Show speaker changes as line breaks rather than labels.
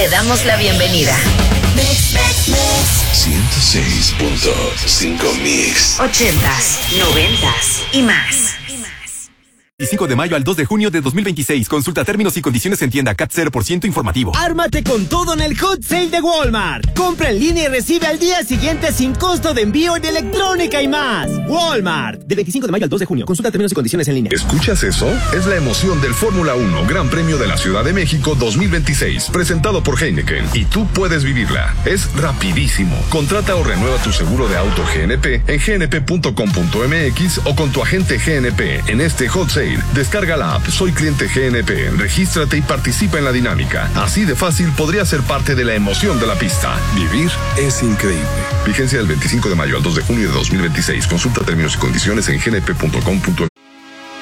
damos la bienvenida.
106.5 Mix.
80s, 90s y más.
25 de mayo al 2 de junio de 2026. Consulta términos y condiciones en tienda. CAT 0% informativo.
Ármate con todo en el Hot Sale de Walmart. Compra en línea y recibe al día siguiente sin costo de envío de electrónica y más. Walmart. Del 25 de mayo al 2 de junio. Consulta términos y condiciones en línea.
¿Escuchas eso? Es la emoción del Fórmula 1 Gran Premio de la Ciudad de México 2026. Presentado por Heineken. Y tú puedes vivirla. Es rapidísimo. Contrata o renueva tu seguro de auto GNP en gnp.com.mx o con tu agente GNP en este Hot Sale. Descarga la app Soy Cliente GNP, regístrate y participa en la dinámica. Así de fácil podría ser parte de la emoción de la pista. Vivir es increíble. Vigencia del 25 de mayo al 2 de junio de 2026. Consulta términos y condiciones en gnp.com.mx.